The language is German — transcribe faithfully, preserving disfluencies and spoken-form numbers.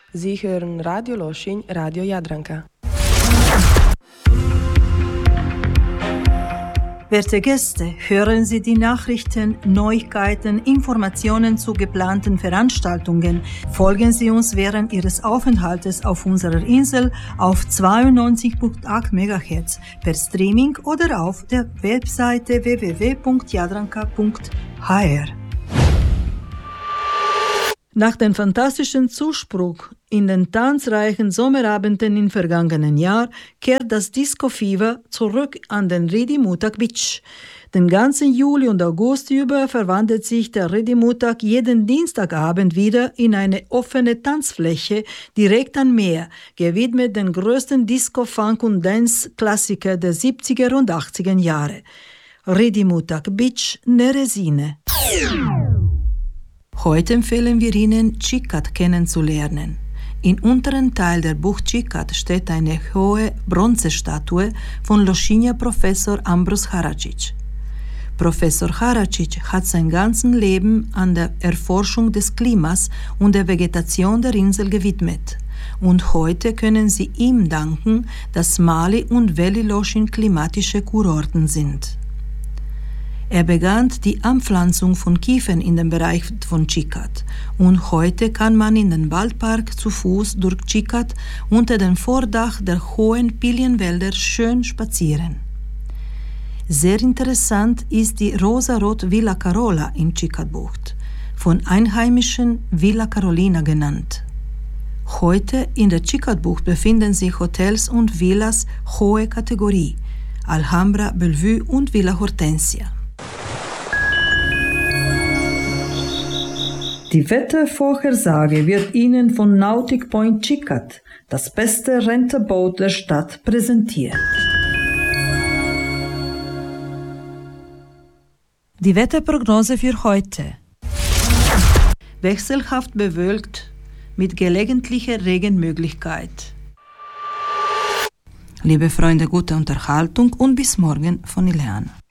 Sie hören Radio Loschin, Radio Jadranka. Werte Gäste, hören Sie die Nachrichten, Neuigkeiten, Informationen zu geplanten Veranstaltungen. Folgen Sie uns während Ihres Aufenthaltes auf unserer Insel auf zweiundneunzig Komma acht Megahertz per Streaming oder auf der Webseite w w w punkt jadranka punkt h r. Nach dem fantastischen Zuspruch in den tanzreichen Sommerabenden im vergangenen Jahr kehrt das Disco-Fever zurück an den Ridimutag Beach. Den ganzen Juli und August über verwandelt sich der Ridimutag jeden Dienstagabend wieder in eine offene Tanzfläche direkt am Meer, gewidmet den größten Disco-, Funk- und Dance-Klassiker der siebziger und achtziger Jahre. Ridimutag Beach, Neresine. Heute empfehlen wir Ihnen, Čikat kennenzulernen. Im unteren Teil der Bucht Čikat steht eine hohe Bronzestatue von Lošinja-Professor Ambros Haračić. Professor Haračić hat sein ganzes Leben an der Erforschung des Klimas und der Vegetation der Insel gewidmet. Und heute können Sie ihm danken, dass Mali und Veli Lošin klimatische Kurorten sind. Er begann die Anpflanzung von Kiefern in dem Bereich von Čikat und heute kann man in den Waldpark zu Fuß durch Čikat unter dem Vordach der hohen Pilienwälder schön spazieren. Sehr interessant ist die rosarot Villa Carola in Čikat-Bucht, von Einheimischen Villa Carolina genannt. Heute in der Čikat-Bucht befinden sich Hotels und Villas hohe Kategorie, Alhambra, Bellevue und Villa Hortensia. Die Wettervorhersage wird Ihnen von Nautic Point Čikat, das beste Renterboot der Stadt, präsentiert. Die Wetterprognose für heute. Wechselhaft bewölkt mit gelegentlicher Regenmöglichkeit. Liebe Freunde, gute Unterhaltung und bis morgen von Ileana.